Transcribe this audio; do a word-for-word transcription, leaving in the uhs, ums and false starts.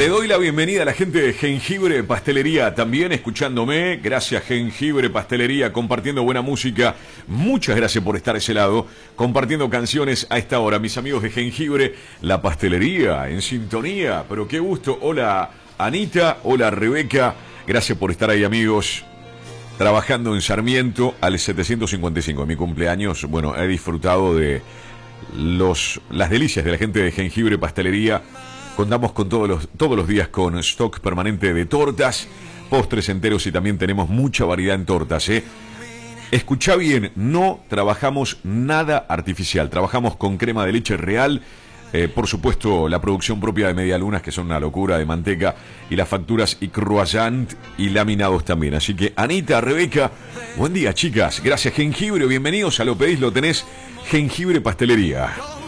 Le doy la bienvenida a la gente de Jengibre Pastelería, también escuchándome. Gracias, Jengibre Pastelería, compartiendo buena música. Muchas gracias por estar a ese lado, compartiendo canciones a esta hora. Mis amigos de Jengibre, la pastelería, en sintonía. Pero qué gusto. Hola, Anita. Hola, Rebeca. Gracias por estar ahí, amigos. Trabajando en Sarmiento al setecientos cincuenta y cinco, mi cumpleaños. Bueno, he disfrutado de los, las delicias de la gente de Jengibre Pastelería. Contamos con todos los, todos los días con stock permanente de tortas, postres enteros y también tenemos mucha variedad en tortas, ¿eh? Escuchá bien, no trabajamos nada artificial, trabajamos con crema de leche real, eh, por supuesto la producción propia de medialunas, que son una locura, de manteca, y las facturas y croissant y laminados también. Así que Anita, Rebeca, buen día, chicas. Gracias, Jengibre, bienvenidos a Lo Pedís, Lo Tenés, Jengibre Pastelería.